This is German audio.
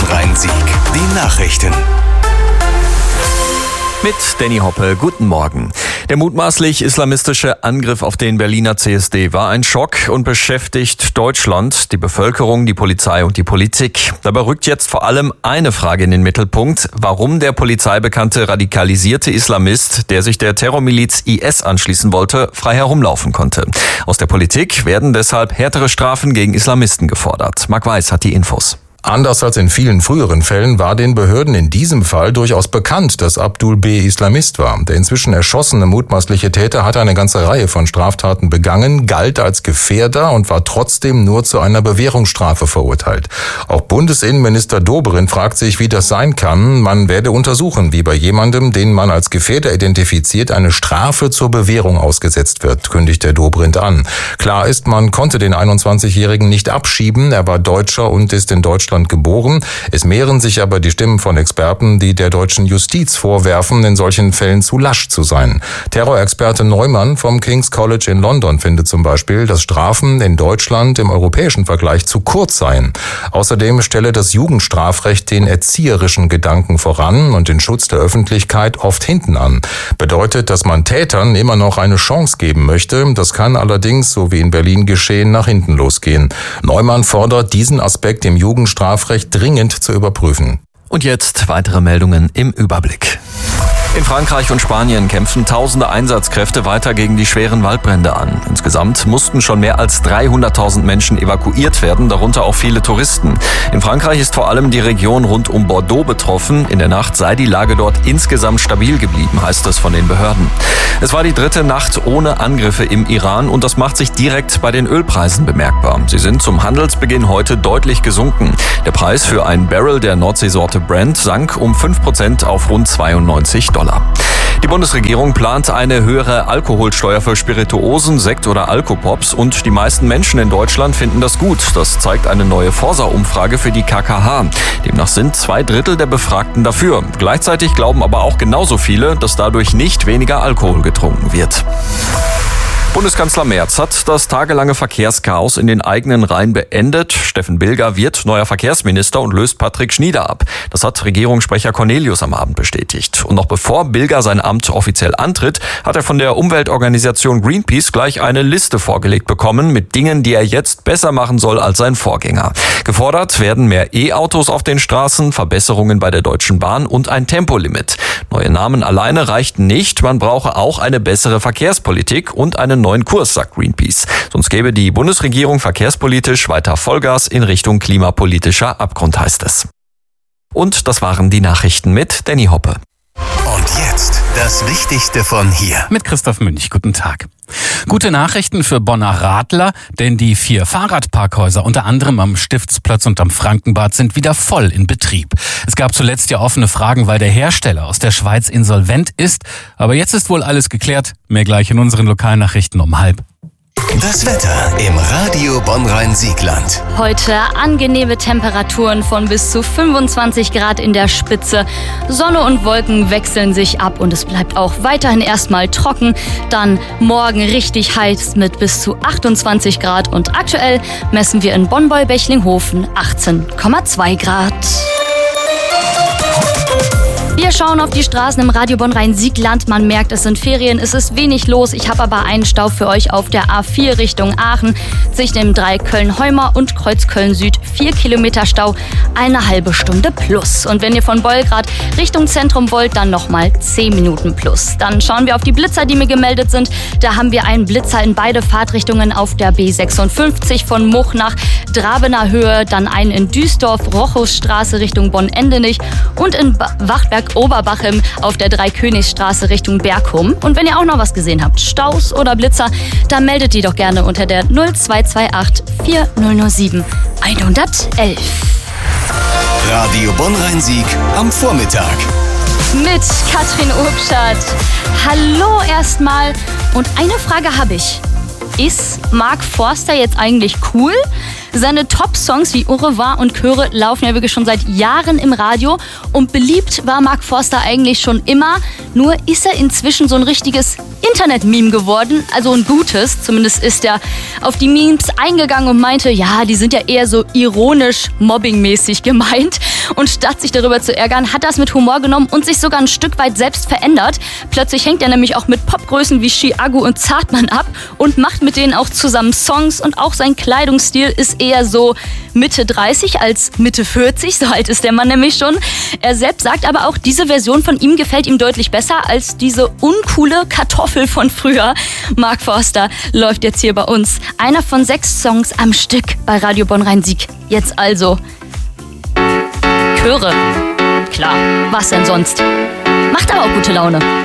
Bonn-Rhein-Sieg. Die Nachrichten. Mit Danny Hoppe, guten Morgen. Der mutmaßlich islamistische Angriff auf den Berliner CSD war ein Schock und beschäftigt Deutschland, die Bevölkerung, die Polizei und die Politik. Dabei rückt jetzt vor allem eine Frage in den Mittelpunkt: Warum der polizeibekannte radikalisierte Islamist, der sich der Terrormiliz IS anschließen wollte, frei herumlaufen konnte. Aus der Politik werden deshalb härtere Strafen gegen Islamisten gefordert. Marc Weiß hat die Infos. Anders als in vielen früheren Fällen war den Behörden in diesem Fall durchaus bekannt, dass Abdul B. Islamist war. Der inzwischen erschossene mutmaßliche Täter hatte eine ganze Reihe von Straftaten begangen, galt als Gefährder und war trotzdem nur zu einer Bewährungsstrafe verurteilt. Auch Bundesinnenminister Dobrindt fragt sich, wie das sein kann. Man werde untersuchen, wie bei jemandem, den man als Gefährder identifiziert, eine Strafe zur Bewährung ausgesetzt wird, kündigt der Dobrindt an. Klar ist, man konnte den 21-Jährigen nicht abschieben. Er war Deutscher und ist in Deutschland geboren. Es mehren sich aber die Stimmen von Experten, die der deutschen Justiz vorwerfen, in solchen Fällen zu lasch zu sein. Terrorexperte Neumann vom King's College in London findet zum Beispiel, dass Strafen in Deutschland im europäischen Vergleich zu kurz seien. Außerdem stelle das Jugendstrafrecht den erzieherischen Gedanken voran und den Schutz der Öffentlichkeit oft hinten an. Bedeutet, dass man Tätern immer noch eine Chance geben möchte. Das kann allerdings, so wie in Berlin geschehen, nach hinten losgehen. Neumann fordert, diesen Aspekt im Jugendstrafrecht dringend zu überprüfen. Und jetzt weitere Meldungen im Überblick. In Frankreich und Spanien kämpfen tausende Einsatzkräfte weiter gegen die schweren Waldbrände an. Insgesamt mussten schon mehr als 300.000 Menschen evakuiert werden, darunter auch viele Touristen. In Frankreich ist vor allem die Region rund um Bordeaux betroffen. In der Nacht sei die Lage dort insgesamt stabil geblieben, heißt es von den Behörden. Es war die dritte Nacht ohne Angriffe im Iran und das macht sich direkt bei den Ölpreisen bemerkbar. Sie sind zum Handelsbeginn heute deutlich gesunken. Der Preis für ein Barrel der Nordseesorte Brent sank um 5% auf rund $92. Die Bundesregierung plant eine höhere Alkoholsteuer für Spirituosen, Sekt oder Alkopops und die meisten Menschen in Deutschland finden das gut. Das zeigt eine neue Forsa-Umfrage für die KKH. Demnach sind 2/3 der Befragten dafür. Gleichzeitig glauben aber auch genauso viele, dass dadurch nicht weniger Alkohol getrunken wird. Bundeskanzler Merz hat das tagelange Verkehrschaos in den eigenen Reihen beendet. Steffen Bilger wird neuer Verkehrsminister und löst Patrick Schnieder ab. Das hat Regierungssprecher Cornelius am Abend bestätigt. Und noch bevor Bilger sein Amt offiziell antritt, hat er von der Umweltorganisation Greenpeace gleich eine Liste vorgelegt bekommen mit Dingen, die er jetzt besser machen soll als sein Vorgänger. Gefordert werden mehr E-Autos auf den Straßen, Verbesserungen bei der Deutschen Bahn und ein Tempolimit. Neue Namen alleine reichten nicht. Man brauche auch eine bessere Verkehrspolitik und einen neuen Kurs, sagt Greenpeace. Sonst gäbe die Bundesregierung verkehrspolitisch weiter Vollgas in Richtung klimapolitischer Abgrund, heißt es. Und das waren die Nachrichten mit Danny Hoppe. Und jetzt das Wichtigste von hier. Mit Christoph Münch, guten Tag. Gute Nachrichten für Bonner Radler, denn die 4 Fahrradparkhäuser, unter anderem am Stiftsplatz und am Frankenbad, sind wieder voll in Betrieb. Es gab zuletzt ja offene Fragen, weil der Hersteller aus der Schweiz insolvent ist. Aber jetzt ist wohl alles geklärt. Mehr gleich in unseren Lokalnachrichten um 12:30. Das Wetter im Radio Bonn-Rhein-Siegland. Heute angenehme Temperaturen von bis zu 25 Grad in der Spitze. Sonne und Wolken wechseln sich ab und es bleibt auch weiterhin erstmal trocken. Dann morgen richtig heiß mit bis zu 28 Grad und aktuell messen wir in Bonn-Beulbechlinghofen 18,2 Grad. Wir schauen auf die Straßen im Radio Bonn-Rhein-Siegland. Man merkt, es sind Ferien, es ist wenig los. Ich habe aber einen Stau für euch auf der A4 Richtung Aachen. Zwischen dem 3 Köln-Heumer und Kreuz Köln-Süd 4 Kilometer Stau, eine halbe Stunde plus. Und wenn ihr von Bolgrad Richtung Zentrum wollt, dann nochmal 10 Minuten plus. Dann schauen wir auf die Blitzer, die mir gemeldet sind. Da haben wir einen Blitzer in beide Fahrtrichtungen auf der B56 von Much nach Drabener Höhe, dann einen in Duisdorf, Rochusstraße Richtung Bonn-Endenich und in Wachberg-Oberbachem auf der Dreikönigsstraße Richtung Bergum. Und wenn ihr auch noch was gesehen habt, Staus oder Blitzer, dann meldet die doch gerne unter der 0228 4007 111. Radio Bonn-Rhein-Sieg am Vormittag. Mit Katrin Obstadt. Hallo erstmal. Und eine Frage habe ich. Ist Mark Forster jetzt eigentlich cool? Seine Top-Songs wie Au revoir und Chöre laufen ja wirklich schon seit Jahren im Radio. Und beliebt war Mark Forster eigentlich schon immer. Nur ist er inzwischen so ein richtiges Internet-Meme geworden. Also ein gutes. Zumindest ist er auf die Memes eingegangen und meinte, ja, die sind ja eher so ironisch, mobbingmäßig gemeint. Und statt sich darüber zu ärgern, hat er es mit Humor genommen und sich sogar ein Stück weit selbst verändert. Plötzlich hängt er nämlich auch mit Popgrößen wie Chiago und Zartmann ab und macht mit denen auch zusammen Songs. Und auch sein Kleidungsstil ist eher so Mitte 30 als Mitte 40. So alt ist der Mann nämlich schon. Er selbst sagt aber auch, diese Version von ihm gefällt ihm deutlich besser als diese uncoole Kartoffel von früher. Mark Forster läuft jetzt hier bei uns. Einer von 6 Songs am Stück bei Radio Bonn-Rhein-Sieg. Jetzt also Chöre. Klar, was denn sonst? Macht aber auch gute Laune.